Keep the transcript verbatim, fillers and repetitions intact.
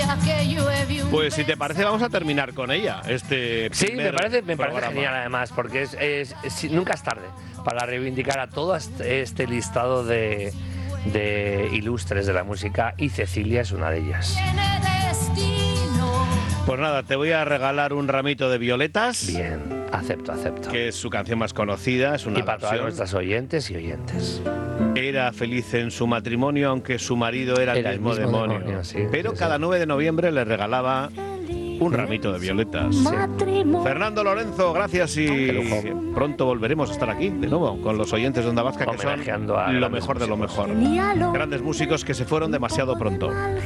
Pues si te parece vamos a terminar con ella. Este sí, me parece, me parece programa. genial además, porque es, es, es, nunca es tarde para reivindicar a todo este, este listado de, de ilustres de la música, y Cecilia es una de ellas. Pues nada, te voy a regalar un ramito de violetas. Bien, acepto, acepto. Que es su canción más conocida, es una Y para todas versión. nuestras oyentes y oyentes. Era feliz en su matrimonio, aunque su marido era, Era el mismo, el mismo demonio. demonio, sí, Pero sí, cada sí. nueve de noviembre le regalaba un ramito de violetas. Sí. Fernando Lorenzo, gracias, y Qué lujo. pronto volveremos a estar aquí de nuevo con los oyentes de Onda Vasca, que son Homenajeando a lo grandes mejor de lo músicos. mejor. Grandes músicos que se fueron demasiado pronto.